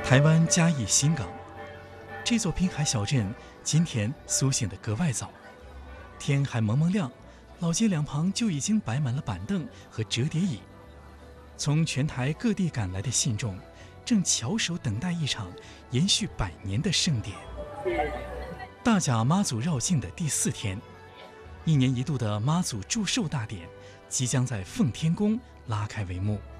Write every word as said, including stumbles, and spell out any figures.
台湾嘉义新港，这座滨海小镇今天苏醒得格外早，天还蒙蒙亮，老街两旁就已经摆满了板凳和折叠椅。从全台各地赶来的信众，正翘首等待一场延续百年的盛典。大甲妈祖绕境的第四天，一年一度的妈祖祝寿大典即将在奉天宫拉开帷幕。